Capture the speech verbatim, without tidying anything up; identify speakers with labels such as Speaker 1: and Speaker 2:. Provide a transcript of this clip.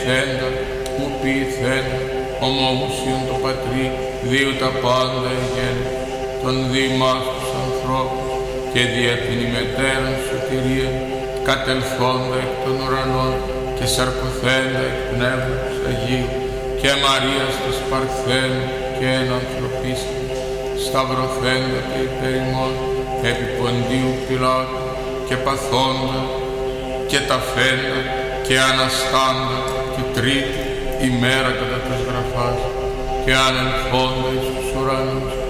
Speaker 1: Θέντα, μου ποιηθέντα, ομόμουσιον το Πατρί, δύο τα πάντα εγέννη, των διημάς τους ανθρώπους, και δια την ημετέραν σωτηρία, κατελθόντα εκ των ουρανών, και σαρκωθέντα εκ Πνεύματος Αγίου, και Μαρίας της Παρθένου, και εν ανθρωπίστη, σταυρωθέντα και υπέρ ημών, επί Ποντίου Πιλάτου, και παθόντα, και ταφέντα, και αναστάντα, και τρίτη ημέρα κατά τας γραφάς, και ανελθόντα εις τους ουρανούς,